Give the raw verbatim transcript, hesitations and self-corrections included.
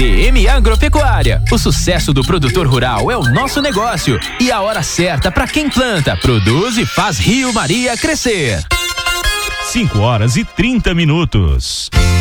D M Agropecuária. O sucesso do produtor rural é o nosso negócio e a hora certa para quem planta, produz e faz Rio Maria crescer. cinco horas e trinta minutos.